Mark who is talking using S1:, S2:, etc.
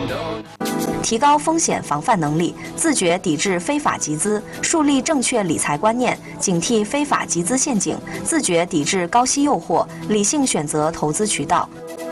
S1: 提高风险防范能力，自觉抵制非法集资，树立正确理财观念，警惕非法集资陷阱，自觉抵制高息诱惑，理性选择投资渠道。